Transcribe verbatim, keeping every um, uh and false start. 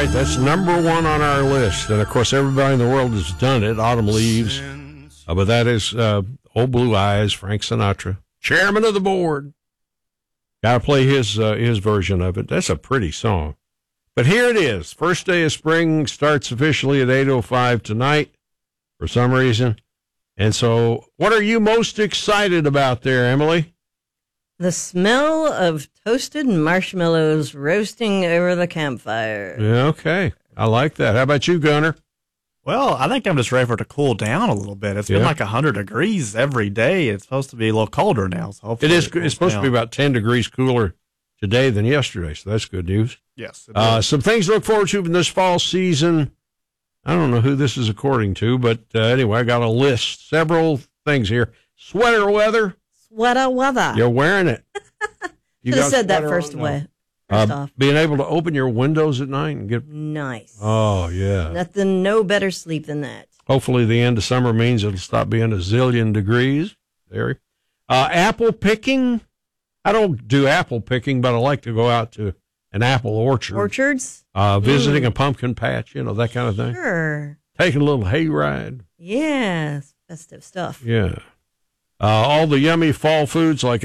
right, that's number one on our list. And, of course, everybody in the world has done it, Autumn Leaves. Uh, but that is uh, Old Blue Eyes, Frank Sinatra, chairman of the board. Got to play his uh, his version of it. That's a pretty song. But here it is. First day of spring starts officially at eight oh five tonight for some reason. And so what are you most excited about there, Emily? The smell of toasted marshmallows roasting over the campfire. Yeah, okay. I like that. How about you, Gunner? Well, I think I'm just ready for it to cool down a little bit. It's yeah. been like one hundred degrees every day. It's supposed to be a little colder now. So hopefully it is. it It's supposed down. to be about ten degrees cooler today than yesterday, so that's good news. Yes. Uh, some things to look forward to in this fall season. I don't know who this is according to, but uh, anyway, I got a list. Several things here. Sweater weather. Sweater weather. You're wearing it. You Should have said that sweater first on? way. No. First Uh, off. being able to open your windows at night and get. Nice. Oh, yeah. Nothing, no better sleep than that. Hopefully the end of summer means it'll stop being a zillion degrees. There. Uh, apple picking. I don't do apple picking, but I like to go out to an apple orchard. Orchards? Uh, visiting Mm. a pumpkin patch, you know, that kind of thing. Sure. Taking a little hayride. Yes. Festive stuff. Yeah. Uh, all the yummy fall foods like